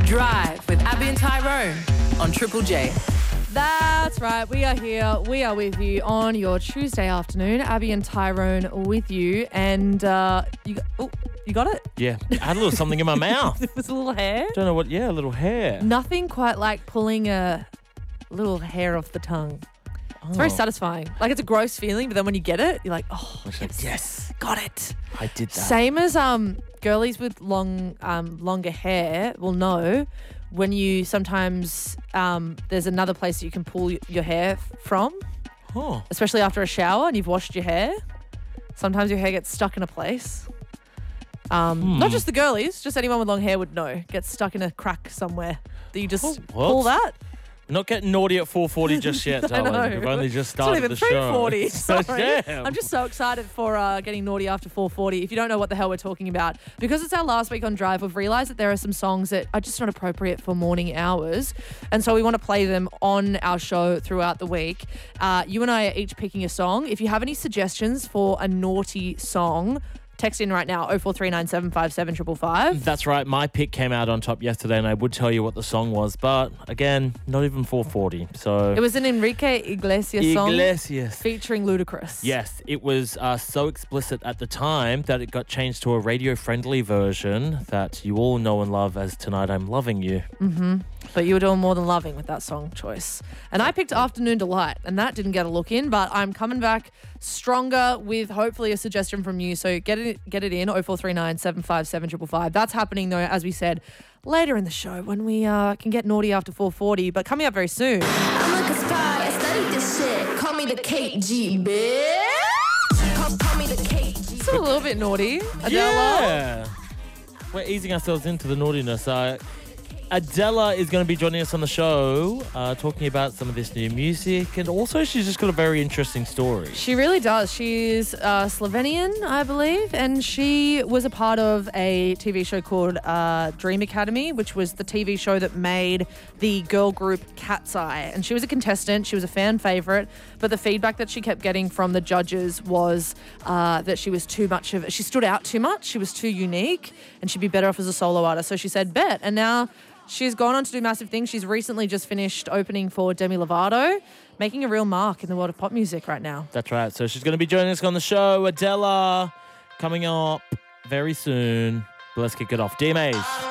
Drive with Abby and Tyrone on Triple J. That's right. We are here. We are with you on your Tuesday afternoon. Abby and Tyrone with you. And you got it? Yeah, I had a little something in my mouth. It was a little hair? Don't know what, a little hair. Nothing quite like pulling a little hair off the tongue. It's very satisfying. Like, it's a gross feeling, but then when you get it, you're like, oh, yes, got it. I did that. Same as girlies with longer hair will know when you sometimes there's another place that you can pull your hair from, especially after a shower and you've washed your hair. Sometimes your hair gets stuck in a place. Not just the girlies, just anyone with long hair would know. Gets stuck in a crack somewhere that you just pull that. We're not getting naughty at 4:40 just yet, darling. I know. We've only just started the show. It's not even 3:40. Sorry. Damn. I'm just so excited for getting naughty after 4:40. If you don't know what the hell we're talking about, because it's our last week on Drive, we've realised that there are some songs that are just not appropriate for morning hours. And so we want to play them on our show throughout the week. You and I are each picking a song. If you have any suggestions for a naughty song, text in right now, 0439757555. That's right. My pick came out on top yesterday, and I would tell you what the song was, but again, not even 4:40. So it was an Enrique Iglesias song. Iglesias. Featuring Ludacris. Yes, it was so explicit at the time that it got changed to a radio-friendly version that you all know and love as Tonight I'm Loving You. Mm-hmm. But you were doing more than loving with that song choice. And I picked Afternoon Delight, and that didn't get a look in, but I'm coming back stronger with hopefully a suggestion from you. So get it in, 0439757555. That's happening, though, as we said, later in the show when we can get naughty after 4:40. But coming up very soon. I'm like a spy, I studied this shit. Call me the KG, bitch. Call me the KG. It's a little bit naughty. Adela. Yeah. We're easing ourselves into the naughtiness. Adela is going to be joining us on the show, talking about some of this new music, and also she's just got a very interesting story. She really does. She's Slovenian, I believe, and she was a part of a TV show called Dream Academy, which was the TV show that made the girl group Cat's Eye. And she was a contestant. She was a fan favourite, but the feedback that she kept getting from the judges was that she was too much of it. She stood out too much. She was too unique, and she'd be better off as a solo artist. So she said, bet. And now she's gone on to do massive things. She's recently just finished opening for Demi Lovato, making a real mark in the world of pop music right now. That's right. So she's going to be joining us on the show. Adela coming up very soon. But let's kick it off. DMAs.